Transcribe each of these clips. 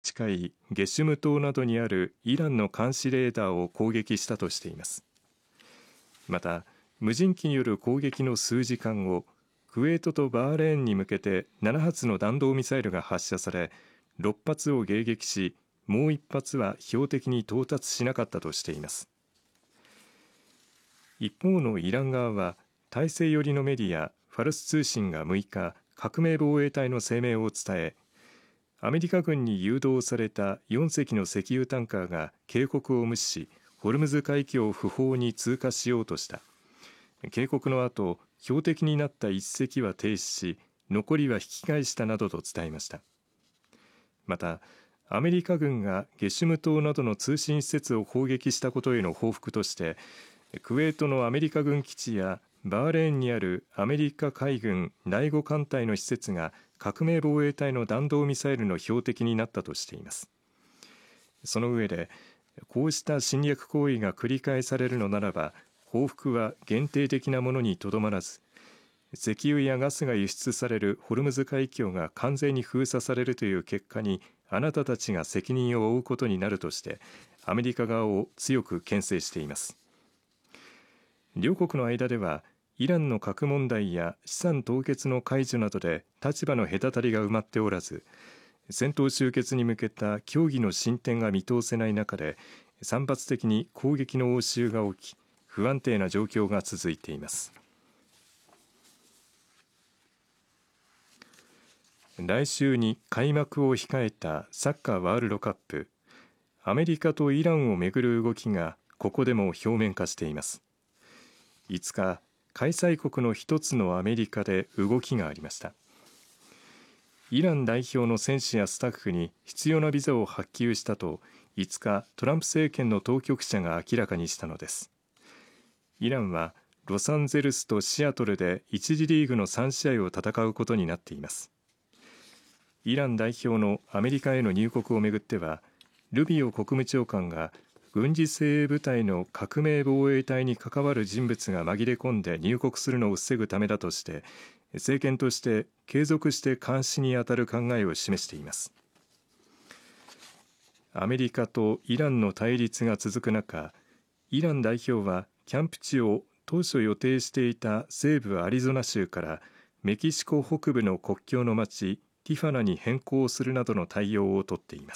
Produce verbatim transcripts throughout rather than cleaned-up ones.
近いゲシュム島などにあるイランの監視レーダーを攻撃したとしています。また無人機による攻撃の数時間後、クウェートとバーレーンに向けてななはつの弾道ミサイルが発射され、ろっぱつを迎撃し、もういっぱつは標的に到達しなかったとしています。一方のイラン側は体制寄りのメディアファルス通信がむいか、革命防衛隊の声明を伝え、アメリカ軍に誘導されたよんせきの石油タンカーが警告を無視し、ホルムズ海峡を不法に通過しようとした。警告の後、標的になったいっせきは停止し、残りは引き返したなどと伝えました。また、アメリカ軍がゲシュム島などの通信施設を攻撃したことへの報復として、クウェートのアメリカ軍基地やバーレーンにあるアメリカ海軍だいご艦隊の施設が革命防衛隊の弾道ミサイルの標的になったとしています。その上で、こうした侵略行為が繰り返されるのならば、報復は限定的なものにとどまらず、石油やガスが輸出されるホルムズ海峡が完全に封鎖されるという結果にあなたたちが責任を負うことになるとして、アメリカ側を強く牽制しています。両国の間ではイランの核問題や資産凍結の解除などで立場の隔たりが埋まっておらず、戦闘終結に向けた協議の進展が見通せない中で、散発的に攻撃の応酬が起き、不安定な状況が続いています。来週に開幕を控えたサッカーワールドカップ、アメリカとイランをめぐる動きがここでも表面化しています。いつか開催国の一つのアメリカで動きがありました。イラン代表の選手やスタッフに必要なビザを発給したといつかトランプ政権の当局者が明らかにしたのです。イランはロサンゼルスとシアトルで一次リーグのさんしあいを戦うことになっています。イラン代表のアメリカへの入国をめぐっては、ルビオ国務長官が軍事精鋭部隊の革命防衛隊に関わる人物が紛れ込んで入国するのを防ぐためだとして、政権として継続して監視に当たる考えを示しています。アメリカとイランの対立が続く中、イラン代表はキャンプ地を当初予定していた西部アリゾナ州からメキシコ北部の国境の町ティファナに変更するなどの対応をとっています。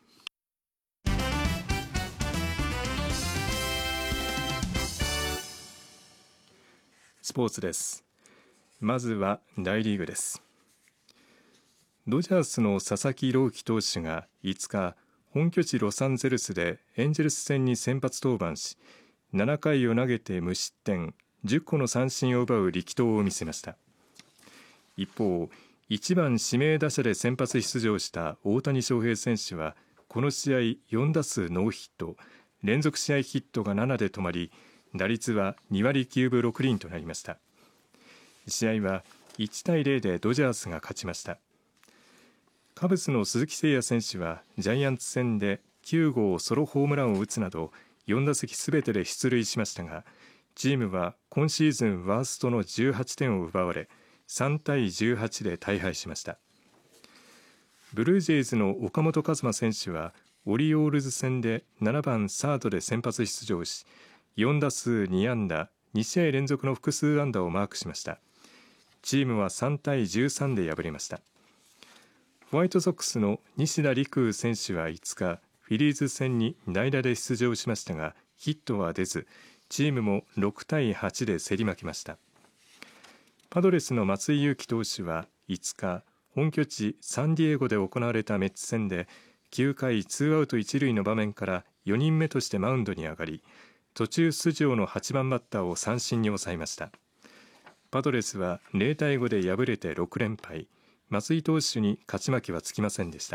スポーツです。まずは大リーグです。ドジャースの佐々木朗希投手がいつか本拠地ロサンゼルスでエンジェルス戦に先発登板し、ななかいを投げて無失点じゅっこの三振を奪う力投を見せました。一方、いちばん指名打者で先発出場した大谷翔平選手はこの試合よんだすうノーヒット、連続試合ヒットがななで止まり、打率はにわりきゅうぶろくりんとなりました。試合はいちたいゼロでドジャースが勝ちました。カブスの鈴木誠也選手はジャイアンツ戦できゅうごうソロホームランを打つなどよんだせきすべてで出塁しましたが、チームは今シーズンワーストのじゅうはちてんを奪われ、さんたいじゅうはちで大敗しました。ブルージェイズの岡本和真選手はオリオールズ戦でななばんサードで先発出場し、よんだすうにあんだにしあい連続の複数安打をマークしました。チームはさんたいじゅうさんで敗れました。ホワイトソックスの西田陸羽選手はいつかフィリーズ戦に代打で出場しましたがヒットは出ず、チームもろくたいはちで競り負けました。パドレスの松井裕樹投手はいつか本拠地サンディエゴで行われたメッツ戦できゅうかいツーアウト一塁の場面からよにんめとしてマウンドに上がり、途中出場のはちばんバッターを三振に抑えました。パドレスはゼロたいごで敗れてろくれんぱい、松井投手に勝ち負けはつきませんでした。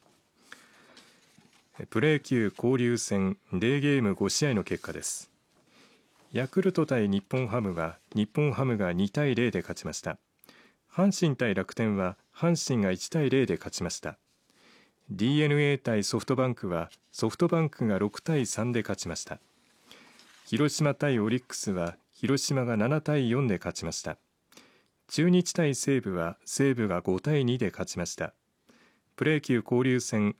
プロ野球交流戦デーゲームごしあいの結果です。ヤクルト対日本ハムは日本ハムがにたいゼロで勝ちました。阪神対楽天は阪神がいちたいゼロで勝ちました。 ディーエヌエー 対ソフトバンクはソフトバンクがろくたいさんで勝ちました。広島対オリックスは広島がななたいよんで勝ちました。中日対西武は西武がごたいにで勝ちました。 プロ野球交流戦